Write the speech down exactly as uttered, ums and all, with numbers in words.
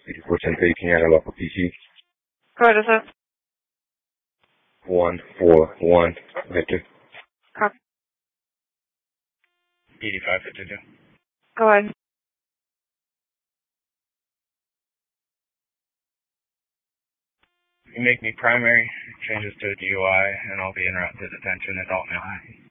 eighty-four ten thirty, can you add a local P C? Go ahead, is it? one four one, Victor. Copy. eighty-five fifty-two. Go ahead. You make me primary, changes to a D U I, and I'll be interrupted detention, adult male.